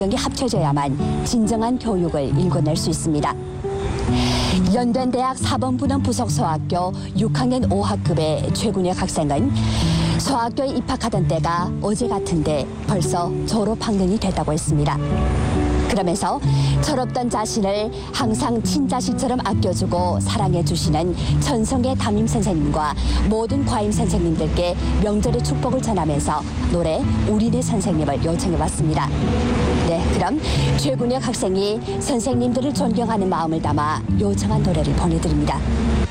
이 합쳐져야만 진정한 교육을 일궈낼 수 있습니다. 연변대학 4번 부는 부속서학교 6학년 5학급의 최군혁 학생은 서학교에 입학하던 때가 어제 같은데 벌써 졸업학년이 됐다고 했습니다. 그러면서 철없던 자신을 항상 친자식처럼 아껴주고 사랑해주시는 전성의 담임 선생님과 모든 과임 선생님들께 명절의 축복을 전하면서 노래 우리네 선생님을 요청해봤습니다. 네, 그럼 최군혁 학생이 선생님들을 존경하는 마음을 담아 요청한 노래를 보내드립니다.